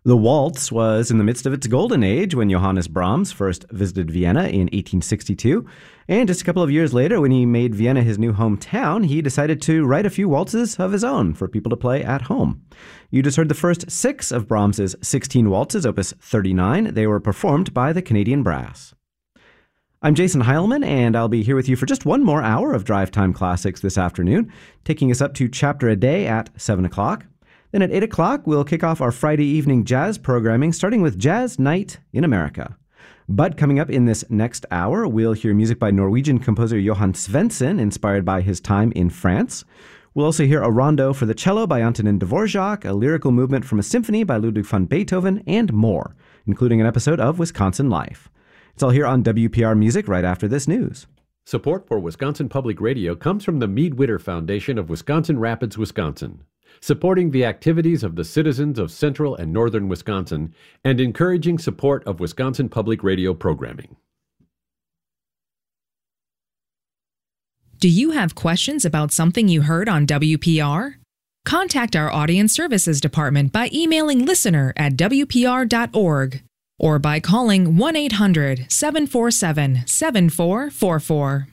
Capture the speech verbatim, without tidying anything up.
The waltz was in the midst of its golden age when Johannes Brahms first visited Vienna in eighteen sixty-two. And just a couple of years later, when he made Vienna his new hometown, he decided to write a few waltzes of his own for people to play at home. You just heard the first six of Brahms's sixteen waltzes, opus thirty-nine. They were performed by the Canadian Brass. I'm Jason Heilman, and I'll be here with you for just one more hour of Drive Time Classics this afternoon, taking us up to Chapter a Day at seven o'clock. Then at eight o'clock, we'll kick off our Friday evening jazz programming, starting with Jazz Night in America. But coming up in this next hour, we'll hear music by Norwegian composer Johan Svendsen, inspired by his time in France. We'll also hear a rondo for the cello by Antonin Dvorak, a lyrical movement from a symphony by Ludwig van Beethoven, and more, including an episode of Wisconsin Life. It's all here on W P R Music right after this news. Support for Wisconsin Public Radio comes from the Mead Witter Foundation of Wisconsin Rapids, Wisconsin, supporting the activities of the citizens of central and northern Wisconsin and encouraging support of Wisconsin Public Radio programming. Do you have questions about something you heard on W P R? Contact our Audience Services Department by emailing listener at W P R dot org or by calling one eight hundred seven four seven seven four four four.